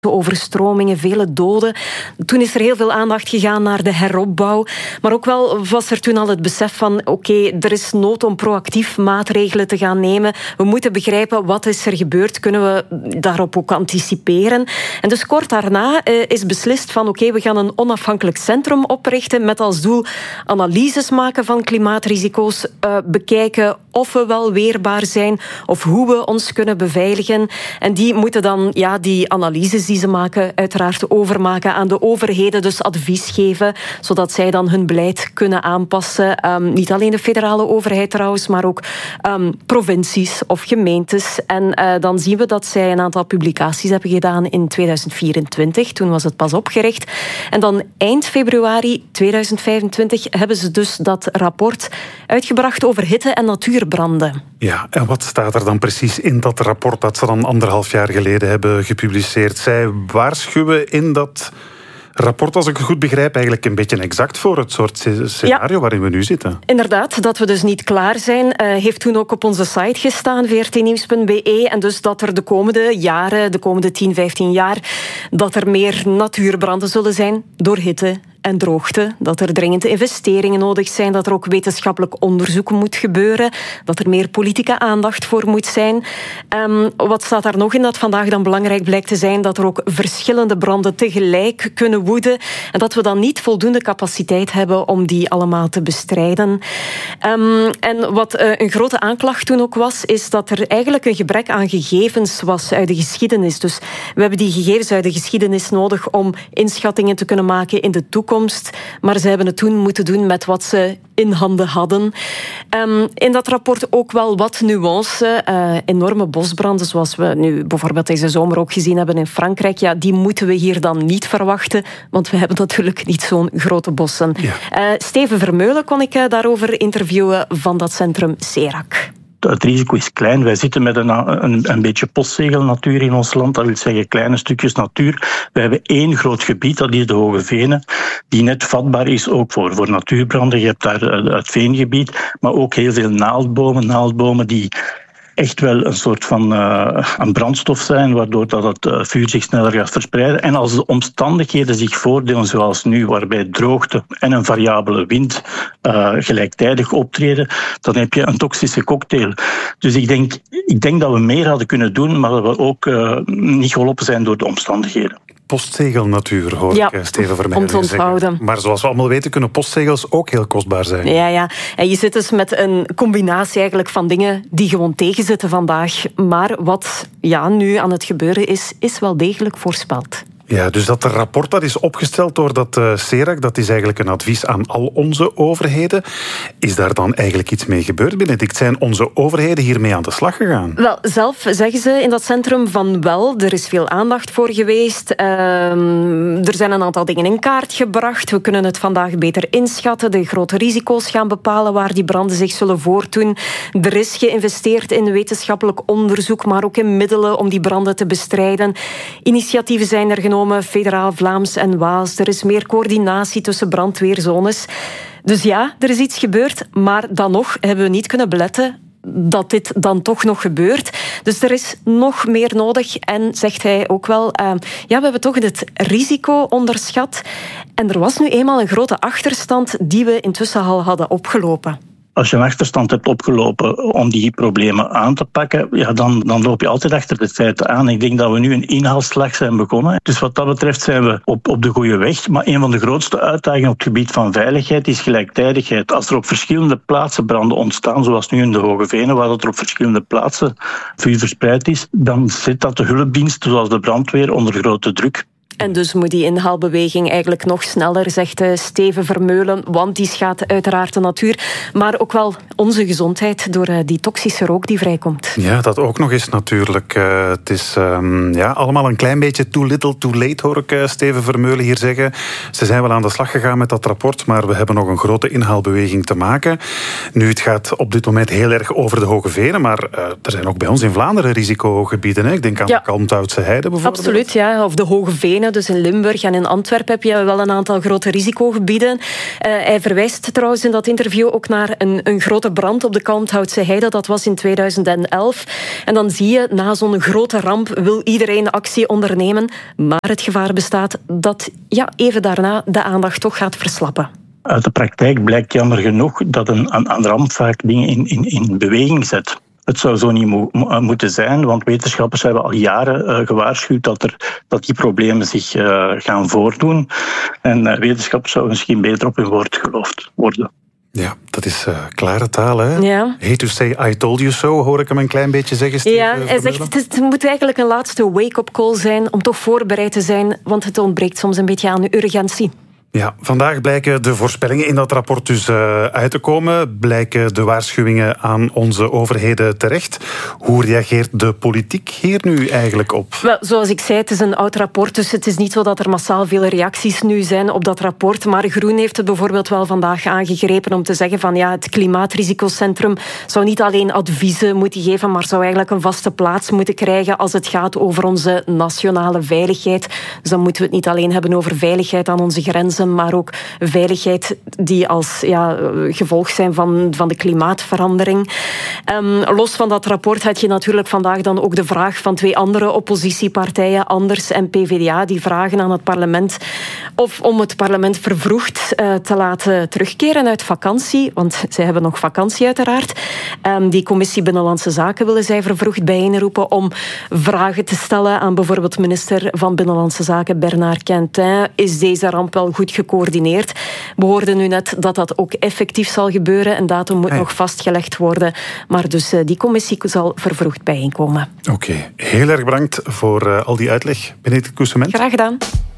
overstromingen, vele doden. Toen is er heel veel aandacht gegaan naar de heropbouw. Maar ook wel was er toen al het besef van oké, er is nood om proactief maatregelen te gaan nemen. We moeten begrijpen wat is er gebeurd. Kunnen we daarop ook anticiperen? En dus kort daarna is beslist van oké, we gaan een onafhankelijk centrum oprichten met als doel analyses maken van klimaatrisico's, bekijken of we wel weerbaar zijn of hoe we ons kunnen beveiligen. En die moeten dan die analyses die ze maken uiteraard overmaken aan de overheden, dus advies geven, zodat zij dan hun beleid kunnen aanpassen. Niet alleen de federale overheid trouwens, maar ook provincies of gemeentes. En dan zien we dat zij een aantal publicaties hebben gedaan in 2024. Toen was het pas opgericht. En dan eind februari 2025 hebben ze dus dat rapport uitgebracht over hitte- en natuurbranden. Ja, en wat staat er dan precies in dat rapport dat ze dan 1,5 jaar geleden hebben gepubliceerd? Zij waarschuwen in dat rapport, als ik het goed begrijp, eigenlijk een beetje exact voor het soort scenario waarin we nu zitten. Inderdaad, dat we dus niet klaar zijn, heeft toen ook op onze site gestaan, vrtnieuws.be. En dus dat er de komende jaren, de komende 10, 15 jaar, dat er meer natuurbranden zullen zijn door hitte en droogte, dat er dringend investeringen nodig zijn, dat er ook wetenschappelijk onderzoek moet gebeuren, dat er meer politieke aandacht voor moet zijn. Wat staat daar nog in dat vandaag dan belangrijk blijkt te zijn? Dat er ook verschillende branden tegelijk kunnen woeden en dat we dan niet voldoende capaciteit hebben om die allemaal te bestrijden. En wat een grote aanklacht toen ook was, is dat er eigenlijk een gebrek aan gegevens was uit de geschiedenis. Dus we hebben die gegevens uit de geschiedenis nodig om inschattingen te kunnen maken in de toekomst. Maar ze hebben het toen moeten doen met wat ze in handen hadden. In dat rapport ook wel wat nuance. Enorme bosbranden, zoals we nu bijvoorbeeld deze zomer ook gezien hebben in Frankrijk. Ja, die moeten we hier dan niet verwachten, want we hebben natuurlijk niet zo'n grote bossen. Ja. Steven Vermeulen kon ik daarover interviewen van dat centrum CERAC. Het risico is klein. Wij zitten met een beetje postzegelnatuur in ons land. Dat wil zeggen kleine stukjes natuur. We hebben één groot gebied, dat is de Hoge Venen, die net vatbaar is ook voor natuurbranden. Je hebt daar het veengebied, maar ook heel veel naaldbomen die echt wel een soort van een brandstof zijn, waardoor dat het vuur zich sneller gaat verspreiden. En als de omstandigheden zich voordelen zoals nu, waarbij droogte en een variabele wind gelijktijdig optreden, dan heb je een toxische cocktail. Dus ik denk dat we meer hadden kunnen doen, maar dat we ook niet geholpen zijn door de omstandigheden. Postzegelnatuur, hoor ik Steven Vermeulen om te onthouden. Zeggen. Maar zoals we allemaal weten, kunnen postzegels ook heel kostbaar zijn. Ja. En je zit dus met een combinatie eigenlijk van dingen die gewoon tegenzitten vandaag. Maar wat nu aan het gebeuren is wel degelijk voorspeld. Ja, dus dat rapport dat is opgesteld door dat CERAC, dat is eigenlijk een advies aan al onze overheden. Is daar dan eigenlijk iets mee gebeurd, Benedict? Zijn onze overheden hiermee aan de slag gegaan? Wel, zelf zeggen ze in dat centrum van wel, er is veel aandacht voor geweest. Er zijn een aantal dingen in kaart gebracht. We kunnen het vandaag beter inschatten. De grote risico's gaan bepalen waar die branden zich zullen voordoen. Er is geïnvesteerd in wetenschappelijk onderzoek, maar ook in middelen om die branden te bestrijden. Initiatieven zijn er genomen, federaal, Vlaams en Waals. Er is meer coördinatie tussen brandweerzones. Dus ja, er is iets gebeurd, maar dan nog hebben we niet kunnen beletten dat dit dan toch nog gebeurt. Dus er is nog meer nodig. En zegt hij ook wel, we hebben toch het risico onderschat. En er was nu eenmaal een grote achterstand die we intussen al hadden opgelopen. Als je een achterstand hebt opgelopen om die problemen aan te pakken, dan loop je altijd achter de feiten aan. Ik denk dat we nu een inhaalslag zijn begonnen. Dus wat dat betreft zijn we op de goede weg. Maar een van de grootste uitdagingen op het gebied van veiligheid is gelijktijdigheid. Als er op verschillende plaatsen branden ontstaan, zoals nu in de Hoge Venen, waar er op verschillende plaatsen vuur verspreid is, dan zet dat de hulpdiensten, zoals de brandweer, onder grote druk. En dus moet die inhaalbeweging eigenlijk nog sneller, zegt Steven Vermeulen, want die schaadt uiteraard de natuur, maar ook wel onze gezondheid door die toxische rook die vrijkomt. Ja, dat ook nog eens natuurlijk. Het is allemaal een klein beetje too little, too late, hoor ik Steven Vermeulen hier zeggen. Ze zijn wel aan de slag gegaan met dat rapport, maar we hebben nog een grote inhaalbeweging te maken. Nu, het gaat op dit moment heel erg over de Hoge Venen, maar er zijn ook bij ons in Vlaanderen risicogebieden. Hè? Ik denk aan de Kalmthoutse Heide bijvoorbeeld. Absoluut, ja. Of de Hoge Venen. Dus in Limburg en in Antwerpen heb je wel een aantal grote risicogebieden. Hij verwijst trouwens in dat interview ook naar een grote brand op de Kalmthoutse Heide. Dat was in 2011. En dan zie je, na zo'n grote ramp wil iedereen actie ondernemen. Maar het gevaar bestaat dat even daarna de aandacht toch gaat verslappen. Uit de praktijk blijkt jammer genoeg dat een ramp vaak dingen in beweging zet. Het zou zo niet moeten zijn, want wetenschappers hebben al jaren gewaarschuwd dat die problemen zich gaan voordoen. En wetenschappers zouden misschien beter op hun woord geloofd worden. Ja, dat is klare taal, hè? Ja. Hate to say I told you so, hoor ik hem een klein beetje zeggen, Steve. Ja, hij zegt, het moet eigenlijk een laatste wake-up call zijn om toch voorbereid te zijn, want het ontbreekt soms een beetje aan urgentie. Ja, vandaag blijken de voorspellingen in dat rapport dus uit te komen. Blijken de waarschuwingen aan onze overheden terecht. Hoe reageert de politiek hier nu eigenlijk op? Wel, zoals ik zei, het is een oud rapport, dus het is niet zo dat er massaal veel reacties nu zijn op dat rapport. Maar Groen heeft het bijvoorbeeld wel vandaag aangegrepen om te zeggen van het klimaatrisicoCentrum zou niet alleen adviezen moeten geven, maar zou eigenlijk een vaste plaats moeten krijgen als het gaat over onze nationale veiligheid. Dus dan moeten we het niet alleen hebben over veiligheid aan onze grenzen, maar ook veiligheid die als gevolg zijn van de klimaatverandering. Los van dat rapport had je natuurlijk vandaag dan ook de vraag van 2 andere oppositiepartijen, Anders en PvdA, die vragen aan het parlement om het parlement vervroegd te laten terugkeren uit vakantie, want zij hebben nog vakantie uiteraard. Die commissie Binnenlandse Zaken willen zij vervroegd bijeenroepen om vragen te stellen aan bijvoorbeeld minister van Binnenlandse Zaken Bernard Quintin. Is deze ramp wel goed gecoördineerd? We hoorden nu net dat dat ook effectief zal gebeuren. Een datum moet nog vastgelegd worden. Maar dus die commissie zal vervroegd bijeenkomen. Oké, heel erg bedankt voor al die uitleg, Benedicte Coussement. Graag gedaan.